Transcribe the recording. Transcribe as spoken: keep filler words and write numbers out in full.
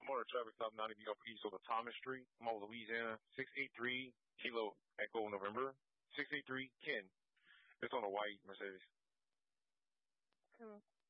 I'm on a traffic stop ninety B off East over Thomas Street. I'm on Louisiana. six eight three Kilo Echo November. six eight three Ken. It's on a white Mercedes. Cool.